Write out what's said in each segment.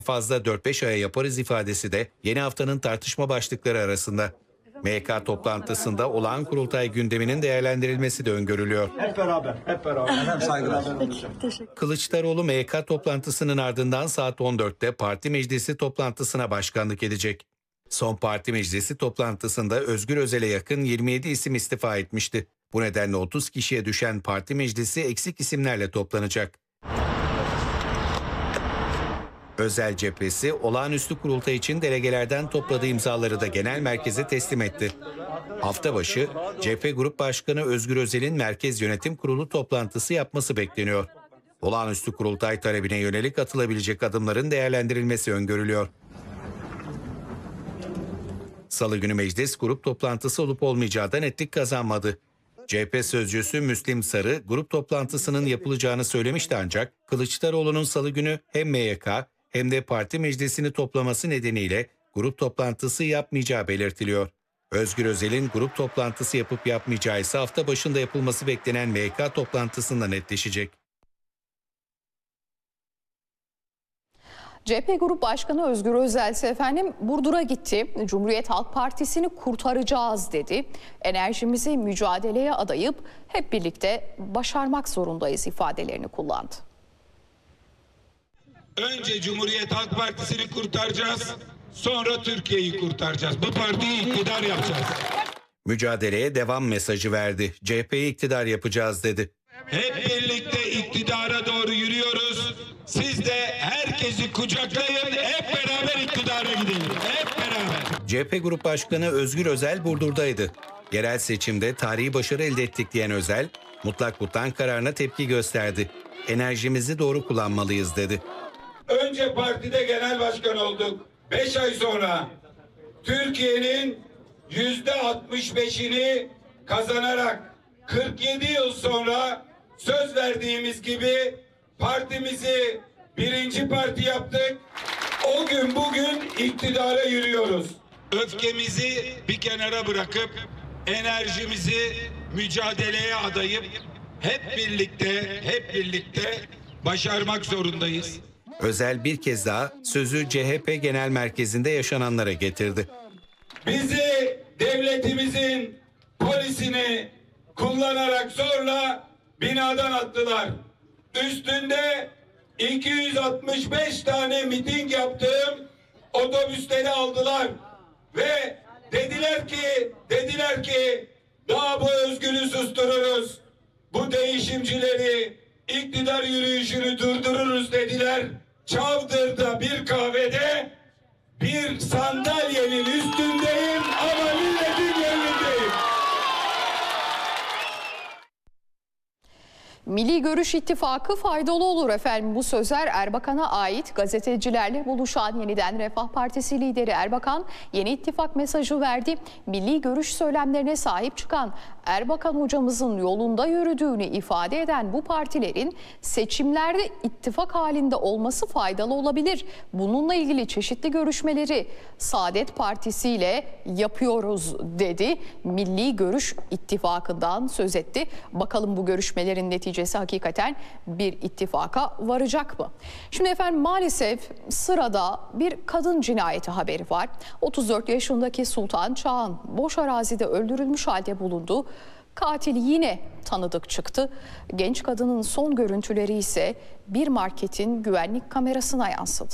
fazla 4-5 aya yaparız ifadesi de yeni haftanın tartışma başlıkları arasında. MYK toplantısında olağan kurultay gündeminin değerlendirilmesi de öngörülüyor. Hep beraber, hep beraber. Saygılar. Kılıçdaroğlu MYK toplantısının ardından saat 14'te parti meclisi toplantısına başkanlık edecek. Son parti meclisi toplantısında Özgür Özel'e yakın 27 isim istifa etmişti. Bu nedenle 30 kişiye düşen parti meclisi eksik isimlerle toplanacak. Özel cephesi olağanüstü kurultay için delegelerden topladığı imzaları da genel merkeze teslim etti. Hafta başı CHP Grup Başkanı Özgür Özel'in Merkez Yönetim Kurulu toplantısı yapması bekleniyor. Olağanüstü kurultay talebine yönelik atılabilecek adımların değerlendirilmesi öngörülüyor. Salı günü meclis grup toplantısı olup olmayacağı da netlik kazanmadı. CHP sözcüsü Müslim Sarı grup toplantısının yapılacağını söylemişti ancak Kılıçdaroğlu'nun salı günü hem MYK hem de parti meclisini toplaması nedeniyle grup toplantısı yapmayacağı belirtiliyor. Özgür Özel'in grup toplantısı yapıp yapmayacağı ise hafta başında yapılması beklenen MYK toplantısında netleşecek. CHP Grup Başkanı Özgür Özel ise Burdur'a gitti. Cumhuriyet Halk Partisi'ni kurtaracağız dedi. Enerjimizi mücadeleye adayıp hep birlikte başarmak zorundayız ifadelerini kullandı. Önce Cumhuriyet Halk Partisi'ni kurtaracağız, sonra Türkiye'yi kurtaracağız. Bu partiyi iktidar yapacağız. Mücadeleye devam mesajı verdi. CHP'yi iktidar yapacağız dedi. Hep birlikte iktidara doğru yürüyoruz. Siz de herkesi kucaklayın, hep beraber iktidara gidelim. Hep beraber. CHP Grup Başkanı Özgür Özel Burdur'daydı. Yerel seçimde tarihi başarı elde ettik diyen Özel, mutlak butan kararına tepki gösterdi. Enerjimizi doğru kullanmalıyız dedi. Önce partide genel başkan olduk. 5 ay sonra Türkiye'nin %65'ini kazanarak 47 yıl sonra söz verdiğimiz gibi partimizi birinci parti yaptık. O gün bugün iktidara yürüyoruz. Öfkemizi bir kenara bırakıp enerjimizi mücadeleye adayıp hep birlikte başarmak zorundayız. Özel bir kez daha sözü CHP Genel Merkezi'nde yaşananlara getirdi. Bizi devletimizin polisini kullanarak zorla binadan attılar. Üstünde 265 tane miting yaptığım otobüsleri aldılar ve dediler ki daha bu özgürlüğü sustururuz. Bu değişimcileri, iktidar yürüyüşünü durdururuz dediler. Çavdır'da bir kahvede bir sandalyenin üstündeyim ama milletin gönlündeyim. Milli Görüş İttifakı faydalı olur Bu sözler Erbakan'a ait. Gazetecilerle buluşan Yeniden Refah Partisi lideri Erbakan yeni ittifak mesajı verdi. Milli görüş söylemlerine sahip çıkan Erbakan hocamızın yolunda yürüdüğünü ifade eden bu partilerin seçimlerde ittifak halinde olması faydalı olabilir. Bununla ilgili çeşitli görüşmeleri Saadet Partisi ile yapıyoruz dedi. Milli Görüş İttifakı'ndan söz etti. Bakalım bu görüşmelerin neticesi hakikaten bir ittifaka varacak mı? Şimdi maalesef sırada bir kadın cinayeti haberi var. 34 yaşındaki Sultan Çağan boş arazide öldürülmüş halde bulundu. Katil yine tanıdık çıktı. Genç kadının son görüntüleri ise bir marketin güvenlik kamerasına yansıdı.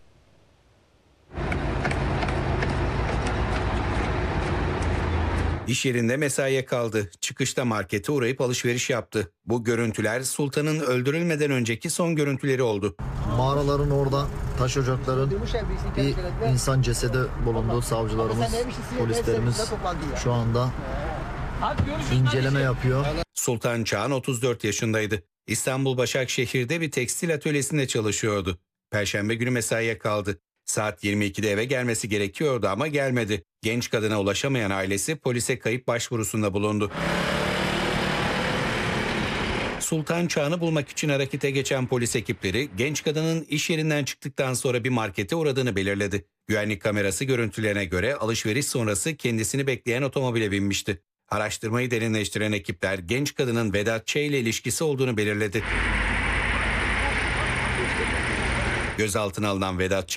İş yerinde mesaiye kaldı. Çıkışta markete uğrayıp alışveriş yaptı. Bu görüntüler Sultan'ın öldürülmeden önceki son görüntüleri oldu. Mağaraların orada taş ocakların bir insan cesedi bulundu. Savcılarımız, polislerimiz şu anda inceleme yapıyor. Sultan Çağan 34 yaşındaydı. İstanbul Başakşehir'de bir tekstil atölyesinde çalışıyordu. Perşembe günü mesaiye kaldı. Saat 22'de eve gelmesi gerekiyordu ama gelmedi. Genç kadına ulaşamayan ailesi polise kayıp başvurusunda bulundu. Sultan Çağan'ı bulmak için harekete geçen polis ekipleri genç kadının iş yerinden çıktıktan sonra bir markete uğradığını belirledi. Güvenlik kamerası görüntülerine göre alışveriş sonrası kendisini bekleyen otomobile binmişti. Araştırmayı derinleştiren ekipler genç kadının Vedat Ç ile ilişkisi olduğunu belirledi. Gözaltına alınan Vedat